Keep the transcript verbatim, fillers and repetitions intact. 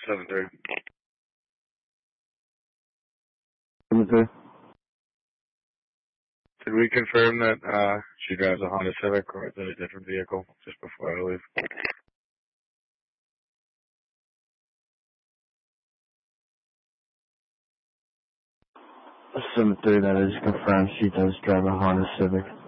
seven three. seven three. Did we confirm that uh, she drives a Honda Civic or is it a different vehicle just before I leave? seven three, that is confirmed. She does drive a Honda Civic.